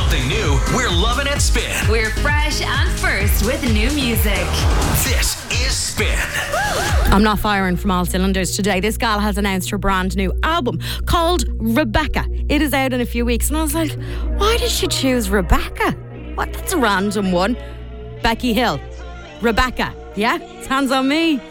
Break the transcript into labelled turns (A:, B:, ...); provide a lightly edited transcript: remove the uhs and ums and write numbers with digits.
A: something new, we're loving it Spin.
B: We're fresh and first with new music.
A: This is Spin.
C: I'm not firing from all cylinders today. This gal has announced her brand new album called Rebecca. It is out in a few weeks, and I was like, why did she choose Rebecca? What? That's a random one. Becky Hill. Rebecca. Yeah? It's hands on me.